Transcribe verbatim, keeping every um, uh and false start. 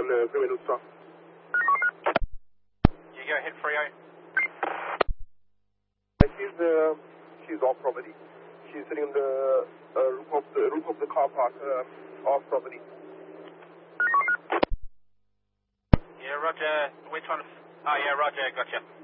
on uh, three minutes stop. You go ahead, Frio. She's, uh, she's off property. She's sitting in the uh, roof of the roof of the car park uh, off property. Yeah, Roger. Which one? Oh, yeah, Roger. Gotcha.